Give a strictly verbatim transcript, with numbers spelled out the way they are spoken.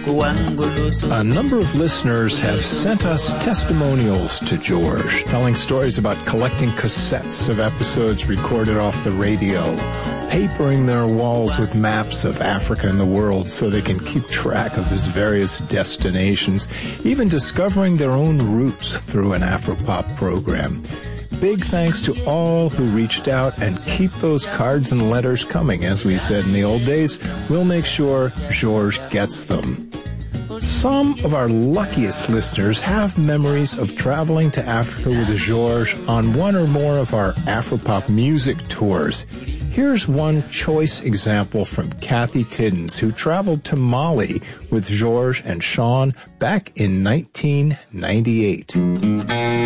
A number of listeners have sent us testimonials to George, telling stories about collecting cassettes of episodes recorded off the radio, papering their walls with maps of Africa and the world so they can keep track of his various destinations, even discovering their own roots through an Afropop program. Big thanks to all who reached out, and keep those cards and letters coming. As we said in the old days, we'll make sure George gets them. Some of our luckiest listeners have memories of traveling to Africa with George on one or more of our Afropop music tours. Here's one choice example from Kathy Tiddens, who traveled to Mali with George and Sean back in nineteen ninety-eight.